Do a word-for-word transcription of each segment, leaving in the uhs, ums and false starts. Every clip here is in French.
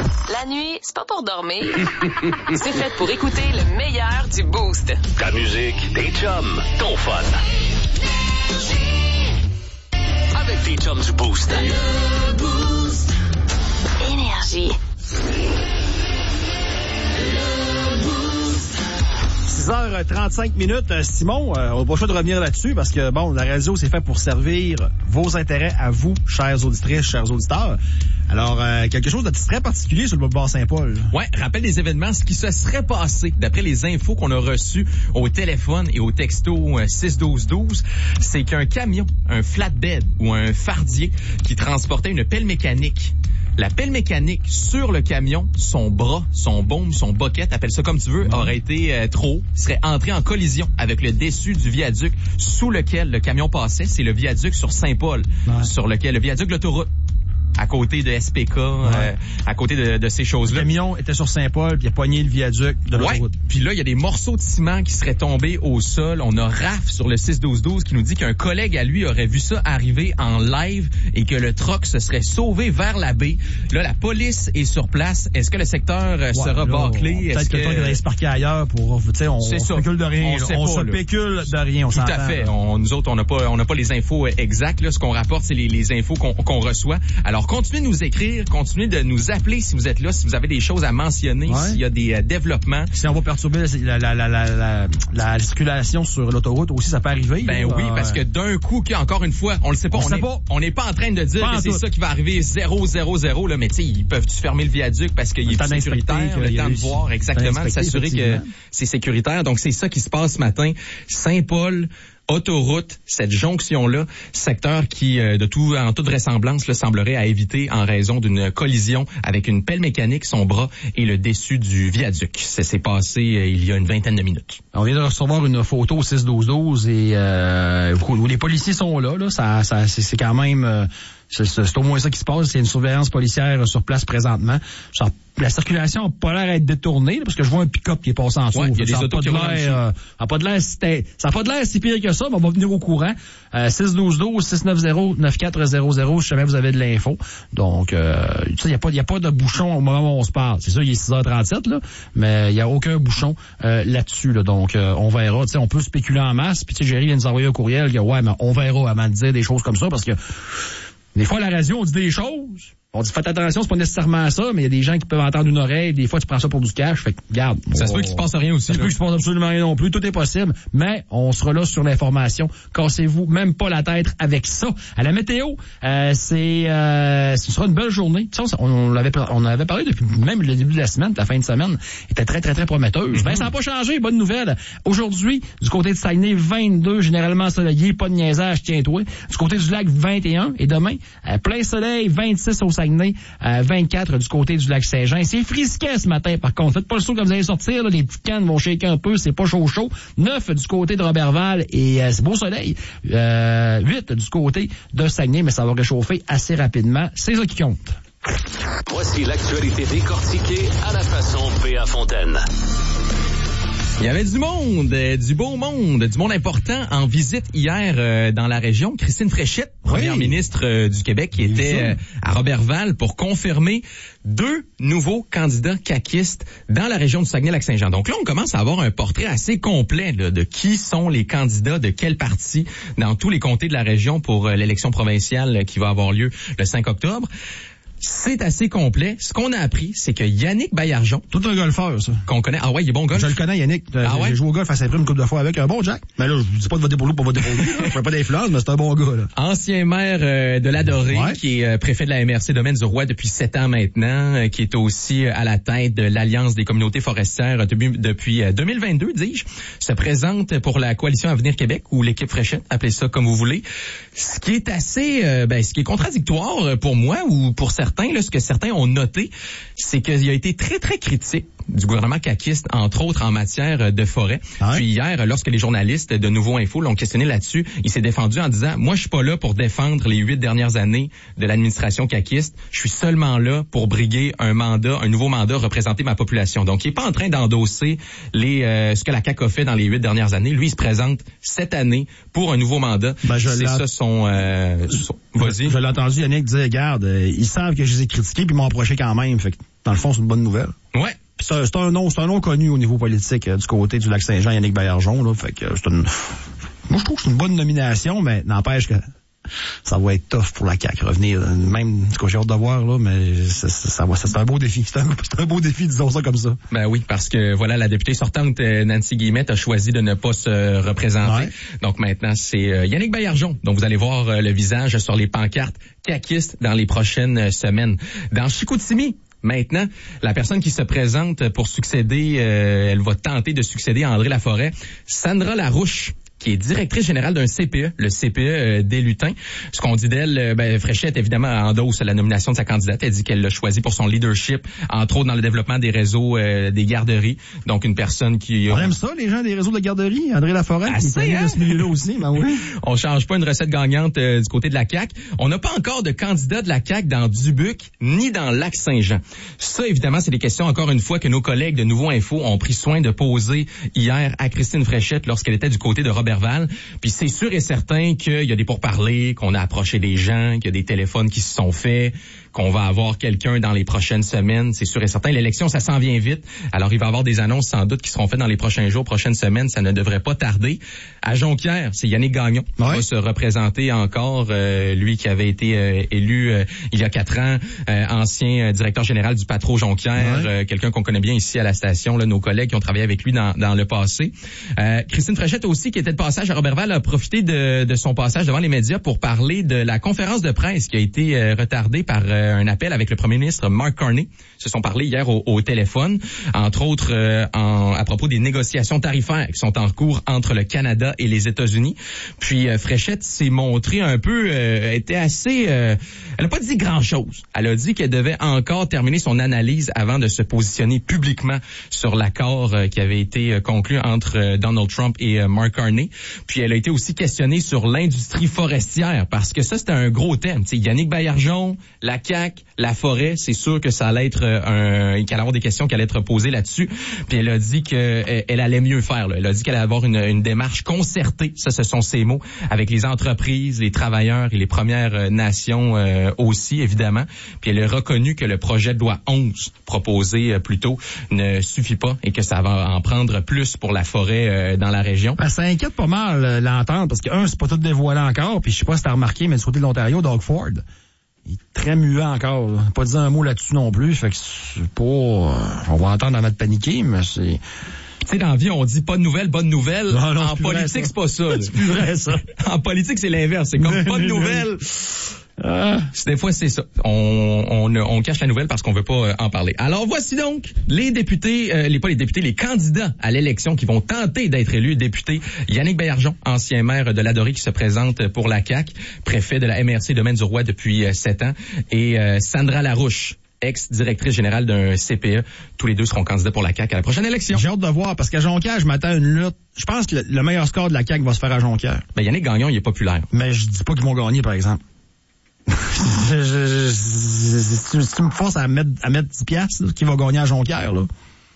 La nuit, c'est pas pour dormir. C'est fait pour écouter le meilleur du Boost. Ta musique, tes chums, ton fun. Avec tes chums du Boost. Le Boost. Énergie. six heures trente-cinq minutes. Simon, euh, on n'a pas le choix de revenir là-dessus parce que, bon, la radio, c'est fait pour servir vos intérêts à vous, chères auditrices, chers auditeurs. Alors, euh, quelque chose de très particulier sur le boulevard Saint-Paul. Ouais, rappel des événements, ce qui se serait passé, d'après les infos qu'on a reçues au téléphone et au texto six douze douze, c'est qu'un camion, un flatbed ou un fardier qui transportait une pelle mécanique, la pelle mécanique sur le camion, son bras, son baume, son boquette, appelle ça comme tu veux, aurait été euh, trop haut, serait entré en collision avec le dessus du viaduc sous lequel le camion passait. C'est le viaduc sur Saint-Paul, ouais. Sur lequel le viaduc de l'autoroute, à côté de S P K, ouais. euh, à côté de, de ces choses-là. Le camion était sur Saint-Paul, puis il a pogné le viaduc de l'autoroute. Ouais. Puis là, il y a des morceaux de ciment qui seraient tombés au sol. On a Raph sur le six douze douze qui nous dit qu'un collègue à lui aurait vu ça arriver en live et que le truck se serait sauvé vers la baie. Là, la police est sur place. Est-ce que le secteur ouais, sera là, bâclé? Peut-être Est-ce que le truck va se parquer ailleurs pour, tu sais, on, on spécule de rien. On, on se spécule de rien. On Tout à fait. On, nous autres, on n'a pas, on n'a pas les infos exactes. Là. Ce qu'on rapporte, c'est les, les infos qu'on, qu'on reçoit. Alors, continuez de nous écrire. Continuez de nous appeler si vous êtes là, si vous avez des choses à mentionner, ouais. S'il y a des euh, développements. Si on va perturber la, la, la, la, la, la circulation sur l'autoroute aussi, ça peut arriver. Ben là, oui, euh... parce que d'un coup, encore une fois, on le sait pas. On, on sait est, pas. On n'est pas en train de dire pas que c'est tout. Ça qui va arriver zéro zéro zéro, là, mais tu sais, ils peuvent-tu fermer le viaduc parce qu'il est plus sécuritaire, le temps de voir exactement, de s'assurer que c'est sécuritaire. Donc, c'est ça qui se passe ce matin. Saint-Paul, autoroute, cette jonction-là, secteur qui, euh, de tout, en toute vraisemblance, là, semblerait à éviter en raison d'une collision avec une pelle mécanique, son bras et le dessus du viaduc. Ça s'est passé euh, il y a une vingtaine de minutes. On vient de recevoir une photo au six douze douze et euh, où les policiers sont là. là ça, ça, c'est, c'est quand même... Euh, C'est, c'est au moins ça qui se passe. C'est une surveillance policière sur place présentement. Genre, la circulation n'a pas l'air d'être détournée, là, parce que je vois un pick-up qui est passé en dessous. Ouais, il y a des ça n'a autos pas, qui de l'air, euh, a pas de l'air, c'était, ça n'a pas de l'air si pire que ça, mais on va venir au courant. Euh, six douze douze, six neuf zéro, neuf quatre zéro zéro, si jamais vous avez de l'info. Donc, euh, il n'y a pas, il y a pas de bouchon au moment où on se parle. C'est ça, il est six heures trente-sept, là, mais il n'y a aucun bouchon euh, là-dessus. Là. Donc, euh, on verra. Tu sais, on peut spéculer en masse. Puis, tu sais, Jerry vient de nous envoyer un courriel. Il dit, ouais, mais on verra avant de dire des choses comme ça, parce que des fois, à la radio, on dit des choses. On dit, faites attention, c'est pas nécessairement ça, mais il y a des gens qui peuvent entendre une oreille. Des fois, tu prends ça pour du cash. Fait que, regarde. Ça se peut qu'il se passe rien aussi. Ça se peut qu'il se passe absolument rien non plus. Tout est possible. Mais on sera là sur l'information. Cassez-vous même pas la tête avec ça. À la météo, euh, c'est, euh, ce sera une belle journée. Tu sais, on, on l'avait, on avait parlé depuis même le début de la semaine, la fin de semaine était très, très, très prometteuse. Mm-hmm. Ben, ça n'a pas changé. Bonne nouvelle. Aujourd'hui, du côté de Saguenay, vingt-deux, généralement ensoleillé, pas de niaisage, tiens-toi. Du côté du lac, vingt et un. Et demain, euh, plein soleil, vingt-six au Saguenay, euh, vingt-quatre du côté du lac Saint-Jean. C'est frisquet ce matin, par contre. Faites pas le saut quand vous allez sortir, là, les petites cannes vont shaker un peu, c'est pas chaud chaud. neuf du côté de Robertval et euh, c'est beau soleil. Euh, huit du côté de Saguenay, mais ça va réchauffer assez rapidement. C'est ça qui compte. Voici l'actualité décortiquée à la façon P A Fontaine. Il y avait du monde, euh, du beau monde, du monde important en visite hier euh, dans la région. Christine Fréchette, première oui. ministre euh, du Québec, qui était euh, à Robertval pour confirmer deux nouveaux candidats caquistes dans la région du Saguenay-Lac-Saint-Jean. Donc là, on commence à avoir un portrait assez complet là, de qui sont les candidats de quel parti dans tous les comtés de la région pour euh, l'élection provinciale qui va avoir lieu le cinq octobre. C'est assez complet. Ce qu'on a appris, c'est que Yannick Baillargeon... Tout un golfeur, ça. Qu'on connaît. Ah ouais, il est bon golf. Je le connais, Yannick. Ah ouais? J'ai joué au golf à Saint-Prime une couple de fois avec un bon Jack. Mais là, je dis pas de voter pour lui pour voter pour lui. Je fais pas d'influence, mais c'est un bon gars, là. Ancien maire euh, de l'Adoré, ouais. qui est euh, préfet de la M R C Domaine du Roi depuis sept ans maintenant, euh, qui est aussi euh, à la tête de l'Alliance des communautés forestières euh, depuis, depuis euh, deux mille vingt-deux, dis-je, se présente pour la Coalition Avenir Québec, ou l'équipe Fréchette, appelez ça comme vous voulez. Ce qui est assez... Euh, ben, ce qui est contradictoire pour moi, ou pour certains, là, ce que certains ont noté, c'est qu'il a été très, très critique du gouvernement caquiste, entre autres en matière de forêt. Ah ouais? Puis hier, lorsque les journalistes de Nouveau Info l'ont questionné là-dessus, il s'est défendu en disant « Moi, je suis pas là pour défendre les huit dernières années de l'administration caquiste. Je suis seulement là pour briguer un mandat, un nouveau mandat, représenter ma population. » Donc, il est pas en train d'endosser les euh, ce que la C A Q a fait dans les huit dernières années. Lui, il se présente cette année pour un nouveau mandat. Ben, je C'est ça son... Euh, son... Vas-y. Je, je l'ai entendu, Yannick, dire « Regarde, euh, ils savent que je les ai critiqués, puis ils m'ont approché quand même. » Fait que Dans le fond, c'est une bonne nouvelle. Ouais. Puis c'est un, c'est un nom, c'est un nom connu au niveau politique euh, du côté du Lac-Saint-Jean, Yannick Baillargeon, là. Fait que c'est une, moi, je trouve que c'est une bonne nomination, mais n'empêche que ça va être tough pour la C A Q revenir. Même, ce que j'ai hâte de voir, là, mais ça, ça, ça va, c'est un beau défi. C'est un, c'est un beau défi, disons ça comme ça. Ben oui, parce que voilà, la députée sortante Nancy Guillemette a choisi de ne pas se représenter. Ouais. Donc maintenant, c'est euh, Yannick Baillargeon. Donc vous allez voir euh, le visage sur les pancartes caquistes dans les prochaines semaines. Dans Chicoutimi, maintenant, la personne qui se présente pour succéder, euh, elle va tenter de succéder à André Laforêt, Sandra Larouche, qui est directrice générale d'un C P E, le C P E euh, des Lutins. Ce qu'on dit d'elle, euh, ben, Fréchette, évidemment, endosse la nomination de sa candidate. Elle dit qu'elle l'a choisi pour son leadership, entre autres dans le développement des réseaux euh, des garderies. Donc, une personne qui... On euh, aime ça, les gens des réseaux de garderies. André Laforêt, assez, il est hein? de ce milieu-là aussi, ben oui. On change pas une recette gagnante euh, du côté de la C A Q. On n'a pas encore de candidat de la C A Q dans Dubuque, ni dans Lac-Saint-Jean. Ça, évidemment, c'est des questions, encore une fois, que nos collègues de Nouveau Info ont pris soin de poser hier à Christine Fréchette lorsqu'elle était du côté de Robertval. Puis c'est sûr et certain qu'il y a des pourparlers, qu'on a approché des gens, qu'il y a des téléphones qui se sont faits, qu'on va avoir quelqu'un dans les prochaines semaines. C'est sûr et certain. L'élection, ça s'en vient vite. Alors, il va y avoir des annonces sans doute qui seront faites dans les prochains jours, prochaines semaines. Ça ne devrait pas tarder. À Jonquière, c'est Yannick Gagnon qui ouais. va se représenter encore. Euh, lui qui avait été euh, élu euh, il y a quatre ans, euh, ancien euh, directeur général du Patro Jonquière, ouais. euh, quelqu'un qu'on connaît bien ici à la station, là, nos collègues qui ont travaillé avec lui dans, dans le passé. Euh, Christine Fréchette aussi, qui était de passage à Robertval, a profité de, de son passage devant les médias pour parler de la conférence de presse qui a été euh, retardée par euh, un appel avec le premier ministre Mark Carney. Ils se sont parlé hier au, au téléphone, entre autres euh, en, à propos des négociations tarifaires qui sont en cours entre le Canada et les États-Unis. Puis euh, Fréchette s'est montrée un peu, euh, était assez... Euh, elle n'a pas dit grand-chose. Elle a dit qu'elle devait encore terminer son analyse avant de se positionner publiquement sur l'accord euh, qui avait été euh, conclu entre euh, Donald Trump et euh, Mark Carney. Puis elle a été aussi questionnée sur l'industrie forestière, parce que ça, c'était un gros thème. T'sais, Yannick Baillargeon, la C A Q, la forêt, c'est sûr que ça allait être un, qu'il allait avoir des questions qui allaient être posées là-dessus. Puis elle a dit qu'elle elle allait mieux faire. Là. Elle a dit qu'elle allait avoir une, une démarche concertée, ça ce sont ses mots, avec les entreprises, les travailleurs et les Premières Nations euh, aussi, évidemment. Puis elle a reconnu que le projet de loi onze proposé euh, plus tôt ne suffit pas et que ça va en prendre plus pour la forêt euh, dans la région. Ben, ça inquiète pas mal euh, l'entendre, parce que un, c'est pas tout dévoilé encore, puis je sais pas si t'as remarqué, mais du côté de l'Ontario, Doug Ford, il est très muet encore. Là. Pas dit un mot là-dessus non plus. Fait que c'est pas... Euh, on va entendre en mode paniquer, mais c'est... Tu sais, dans la vie, on dit pas de nouvelles, bonne nouvelle. Non, non, en politique, c'est pas ça. C'est plus vrai, ça. En politique, c'est l'inverse. C'est comme pas de nouvelles. Ah. Des fois, c'est ça. On, on, on cache la nouvelle parce qu'on veut pas euh, en parler. Alors, voici donc les députés, euh, les pas les députés, les candidats à l'élection qui vont tenter d'être élus députés. Yannick Baillargeon, ancien maire de Ladorée, qui se présente pour la C A Q, préfet de la M R C Domaine du Roi depuis euh, sept ans, et euh, Sandra Larouche, ex-directrice générale d'un C P E. Tous les deux seront candidats pour la C A Q à la prochaine élection. J'ai hâte de voir, parce qu'à Jonquière, je m'attends à une lutte. Je pense que le, le meilleur score de la C A Q va se faire à Jonquière. Ben, Yannick Gagnon, il est populaire. Mais je dis pas qu'ils vont gagner, par exemple. je, je, je, si, tu, si tu me forces à mettre, à mettre dix piastres, qui va gagner à Jonquière, là,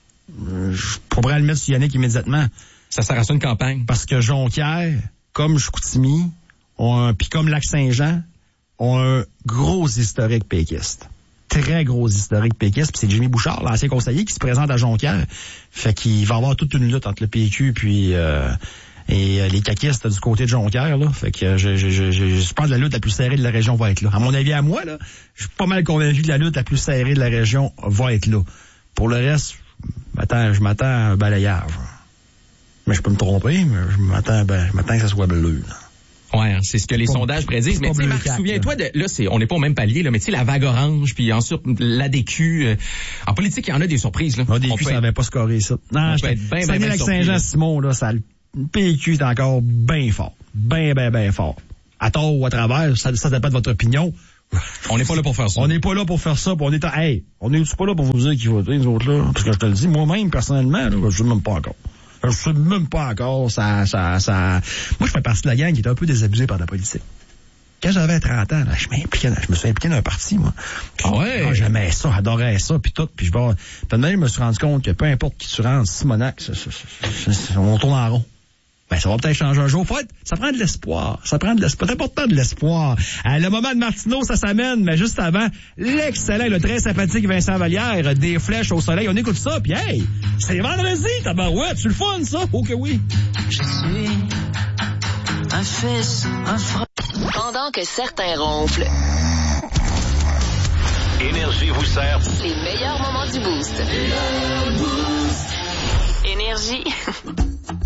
je pourrais le mettre sur Yannick immédiatement. Ça sert à ça une campagne. Parce que Jonquière, comme Chicoutimi, puis comme Lac-Saint-Jean, ont un gros historique péquiste. Très gros historique péquiste. Puis c'est Jimmy Bouchard, l'ancien conseiller, qui se présente à Jonquière. Fait qu'il va y avoir toute une lutte entre le P Q puis... Euh, et euh, les caquistes du côté de Jonquière, là. Fait que je, je, je, je, je pense que la lutte la plus serrée de la région va être là. À mon avis, à moi, là, je suis pas mal convaincu que la lutte la plus serrée de la région va être là. Pour le reste, je m'attends, je m'attends à un balayage. Mais je peux me tromper, mais je m'attends, ben, je m'attends que ça soit bleu, là. Ouais, hein, c'est ce que les pas, sondages prédisent. Mais tu sais, Marc, souviens-toi de, là, c'est, on n'est pas au même palier, là, mais tu sais, la vague orange, puis ensuite, l'A D Q, euh, en politique, il y en a des surprises, là. L'A D Q, ça n'avait pas scoré, ça. Non, je être bien, bien, bien Saint-Jean-Simon, là, ça, le P Q est encore bien fort. Bien, bien, bien fort. À tort ou à travers, ça, ça dépend de votre opinion. On n'est pas là pour faire ça. On n'est pas là pour faire ça, puis on est en, hey, on n'est pas là pour vous dire qui voter, nous autres, là. Parce que je te le dis, moi-même, personnellement, là, je sais même pas encore. Je sais même pas encore, ça, ça, ça... Moi, je fais partie de la gang qui est un peu désabusée par la politique. Quand j'avais trente ans, là, je m'impliquais, je me suis impliqué dans un parti, moi. Puis, ah ouais? Oh, j'aimais ça, j'adorais ça, puis tout. Puis je vais... Puis même, je me suis rendu compte que peu importe qui tu rentres, Simonac, c'est, c'est, c'est, c'est, on tourne en rond. Ben, ça va peut-être changer un jour. Faut être, ça prend de l'espoir. Ça prend de l'espoir. C'est important de l'espoir. Euh, le moment de Martineau, ça s'amène, mais juste avant, l'excellent, le très sympathique Vincent Vallière, des flèches au soleil. On écoute ça, puis hey, c'est vendredi, tabarouette, c'est le fun, ça? Oh que oui. Je suis un fils, un frère. Pendant que certains ronflent, Énergie vous sert les meilleurs moments du Boost. Énergie.